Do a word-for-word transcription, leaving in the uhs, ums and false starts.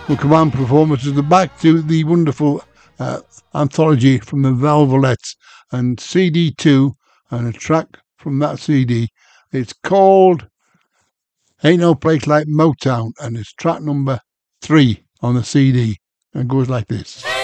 We'll come on performances back to the wonderful uh, anthology from the Velvelettes and C D two, and a track from that C D. It's called Ain't No Place Like Motown, and it's track number three on the C D, and goes like this.